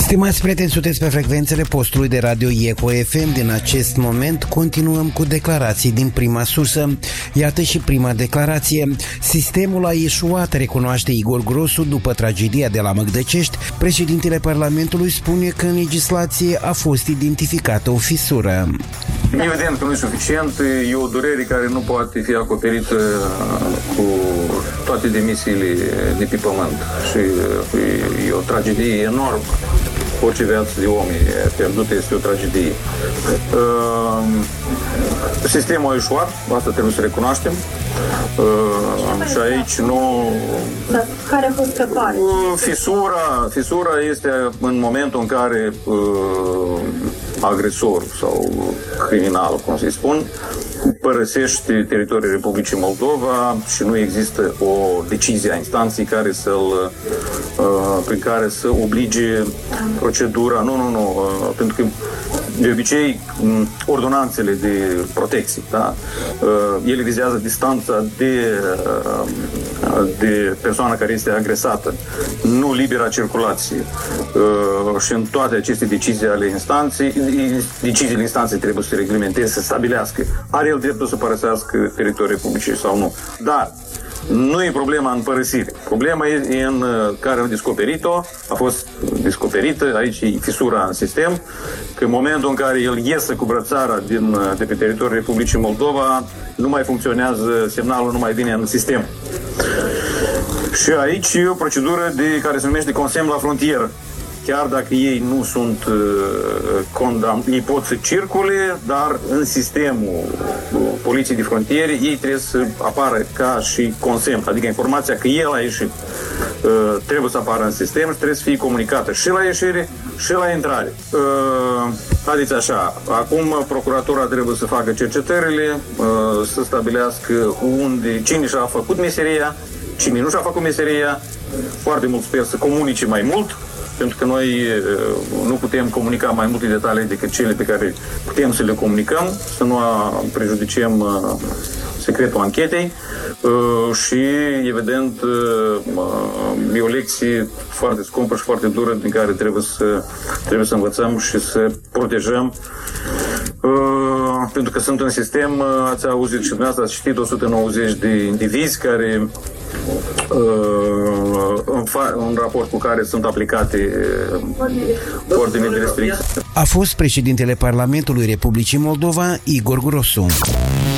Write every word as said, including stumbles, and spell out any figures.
Stimați prieteni, sunteți pe frecvențele postului de radio Eco F M. Din acest moment continuăm cu declarații din prima sursă. Iată și prima declarație. Sistemul a eșuat, recunoaște Igor Grosu după tragedia de la Măgdăcești. Președintele Parlamentului spune că în legislație a fost identificată o fisură. Evident că nu e suficient, e o durere care nu poate fi acoperită cu toate demisiile de pe pământ și e o tragedie enormă. Orice viață de om e pierdută este o tragedie. Sistemul a eșuat, asta trebuie să recunoaștem. Și aici nu... Dar care a fost scăpare? Fisura, fisura este în momentul în care agresor sau criminal, cum să-i spun, părăsește teritoriul Republicii Moldova și nu există o decizie a instanței care să-l, prin care să oblige procedura. Nu, nu, nu, pentru că de obicei ordonanțele de protecție, da? Ele vizează distanța de, de persoana care este agresată, nu libera circulație. Și în toate aceste decizii ale instanței, deciziile instanței trebuie să se reglementeze, să stabilească. Are el dreptul să părăsească teritoriul Republicii sau nu. Dar nu e problema în părăsire. Problema e în care am descoperit-o, a fost descoperită, aici e fisura în sistem, că în momentul în care el iese cu brățara din, de pe teritoriul Republicii Moldova, nu mai funcționează, semnalul nu mai vine în sistem. Și aici e o procedură de, care se numește consemn la frontieră. Chiar dacă ei nu sunt uh, condamnați, ei pot să circule, dar în sistemul uh, poliției de frontiere ei trebuie să apară ca și consemn, adică informația că el a ieșit uh, trebuie să apară în sistem și trebuie să fie comunicată și la ieșire și la intrare. Uh, haideți așa, acum procuratura trebuie să facă cercetările, uh, să stabilească unde, cine și-a făcut meseria, cine nu și-a făcut meseria, foarte mult sper să comunice mai mult, pentru că noi nu putem comunica mai multe detalii decât cele pe care putem să le comunicăm, să nu prejudiciem secretul anchetei și, evident, e o lecție foarte scumpă și foarte dură din care trebuie să, trebuie să învățăm și să protejăm. Pentru că sunt în sistem, ați auzit și dumneavoastră, ați citit o sută nouăzeci de indivizi care în, în raport cu care sunt aplicate ordine de restricție. A fost președintele Parlamentului Republicii Moldova, Igor Grosu.